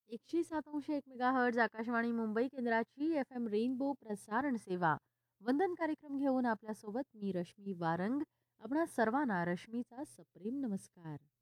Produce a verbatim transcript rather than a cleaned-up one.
एकशे सात अंश एक मेगाहर्ट्ज आकाशवाणी मुंबई केंद्राची एफ एम रेनबो प्रसारण सेवा. वंदन कार्यक्रम घेऊन आपल्यासोबत मी रश्मी वारंग. आपणा सर्वांना रश्मीचा सप्रेम नमस्कार.